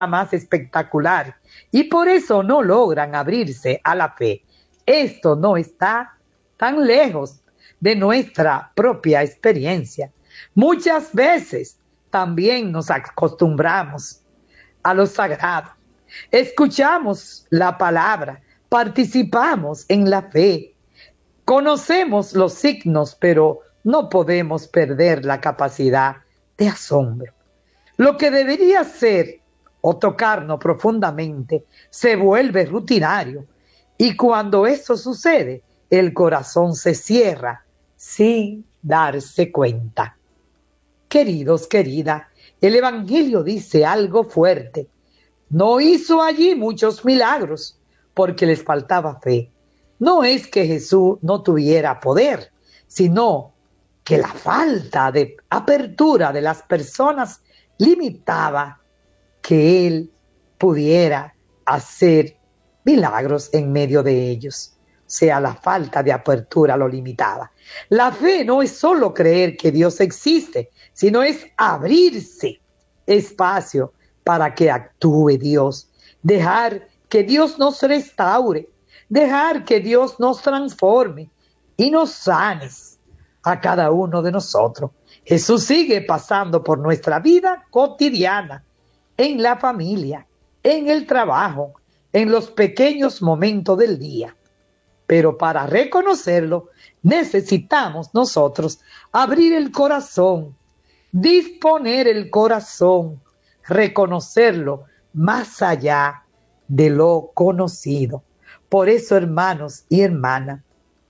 más espectacular y por eso no logran abrirse a la fe. Esto no está tan lejos de nuestra propia experiencia. Muchas veces también nos acostumbramos a lo sagrado. Escuchamos la palabra, participamos en la fe, conocemos los signos, pero no podemos perder la capacidad de asombro. Lo que debería ser o tocarnos profundamente se vuelve rutinario y cuando eso sucede, el corazón se cierra sin darse cuenta. Queridos, querida, el Evangelio dice algo fuerte. No hizo allí muchos milagros porque les faltaba fe. No es que Jesús no tuviera poder, sino que la falta de apertura de las personas limitaba que Él pudiera hacer milagros en medio de ellos. O sea, la falta de apertura lo limitaba. La fe no es solo creer que Dios existe, sino es abrirse espacio para que actúe Dios, dejar que Dios nos restaure, dejar que Dios nos transforme y nos sane a cada uno de nosotros. Jesús sigue pasando por nuestra vida cotidiana, en la familia, en el trabajo, en los pequeños momentos del día. Pero para reconocerlo, necesitamos nosotros abrir el corazón, disponer el corazón, reconocerlo más allá de lo conocido. Por eso, hermanos y hermanas,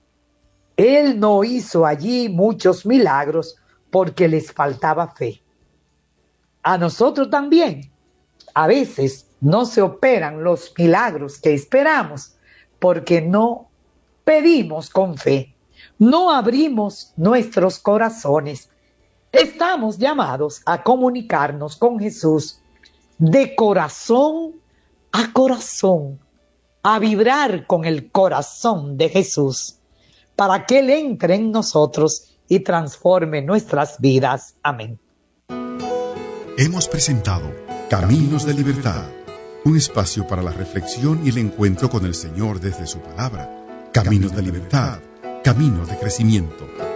Él no hizo allí muchos milagros porque les faltaba fe. A nosotros también, a veces no se operan los milagros que esperamos porque no pedimos con fe, no abrimos nuestros corazones. Estamos llamados a comunicarnos con Jesús de corazón a corazón, a vibrar con el corazón de Jesús, para que Él entre en nosotros y transforme nuestras vidas. Amén. Hemos presentado Caminos de Libertad, un espacio para la reflexión y el encuentro con el Señor desde su palabra. Caminos de Libertad, caminos de crecimiento.